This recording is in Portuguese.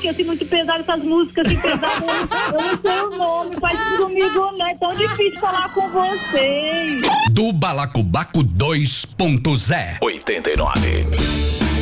assim, muito pesado, essas músicas assim pesadas. Eu não sei o nome, faz isso comigo, não. É tão difícil falar com vocês. Do Balacobaco 2.0 89.